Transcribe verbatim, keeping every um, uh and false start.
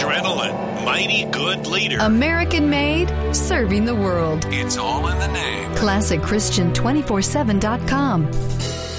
adrenaline. Mighty good leader. American made, serving the world. It's all in the name. classic christian two forty-seven dot com.